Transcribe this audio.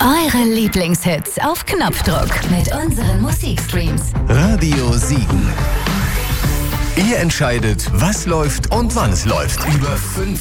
Eure Lieblingshits auf Knopfdruck mit unseren Musikstreams. Radio Siegen. Ihr entscheidet, was läuft und wann es läuft. Über 5